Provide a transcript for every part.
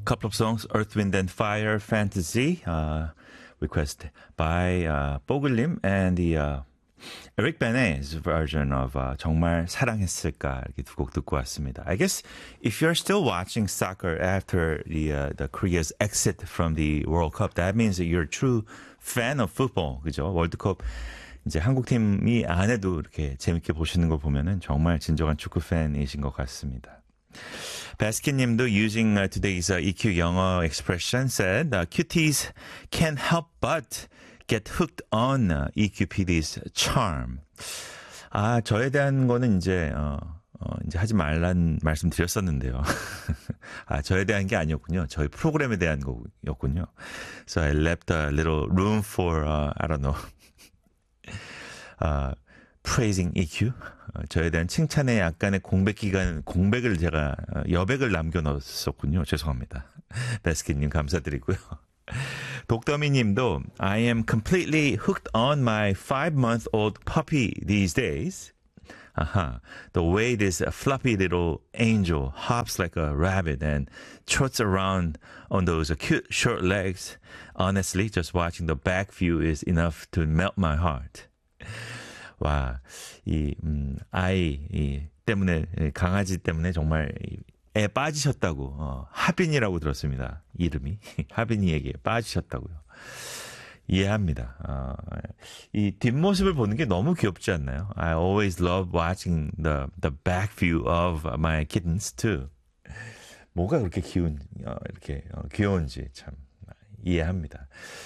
couple of songs, Earth, Wind and Fire, Fantasy, request by 뽀글님 and the Eric Benet's version of 정말 사랑했을까 이렇게 두 곡 듣고 왔습니다. I guess if you're still watching soccer after the Korea's exit from the World Cup, that means that you're a true fan of football. 그죠? 월드컵 이제 한국 팀이 안 해도 이렇게 재밌게 보시는 거 보면은 정말 진정한 축구 팬이신 것 같습니다. 바스킨님도 using today's EQ 영어 expression said, cuties can't help but get hooked on EQPD's charm. 저에 대한 거는 이제 하지 말란 말씀 드렸었는데요. 저에 대한 게 아니었군요. 저희 프로그램에 대한 거였군요. So I left a little room for, I don't know, praising EQ. 저에 대한 칭찬에 약간의 공백을 제가, 여백을 남겨놓았었군요. 죄송합니다. 베스킨님 감사드리고요. 독더미 님도 I am completely hooked on my 5-month-old puppy these days. The way this fluffy little angel hops like a rabbit and trots around on those cute short legs. Honestly, just watching the back view is enough to melt my heart. 와, 아이 때문에, 강아지 때문에 정말 애 빠지셨다고, 하빈이라고 들었습니다. 이름이. 하빈이에게 빠지셨다고요. 이해합니다. 이 뒷모습을 보는 게 너무 귀엽지 않나요? I always love watching the back view of my kittens too. 뭐가 그렇게 이렇게 귀여운지 참 이해합니다.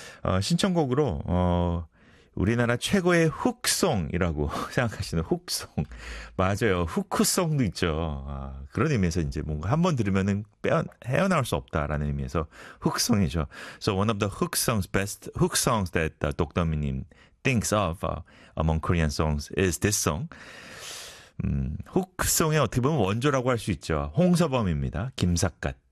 신청곡으로, 우리나라 최고의 훅송이라고 생각하시는 훅송. 맞아요. 후크송도 있죠. 그런 의미에서 이제 뭔가 한 번 들으면은 헤어나올 수 없다라는 의미에서 훅송이죠. So one of the best hook songs that 독더미님 thinks of among Korean songs is this song. 훅송의 어떻게 보면 원조라고 할 수 있죠. 홍서범입니다. 김삿갓.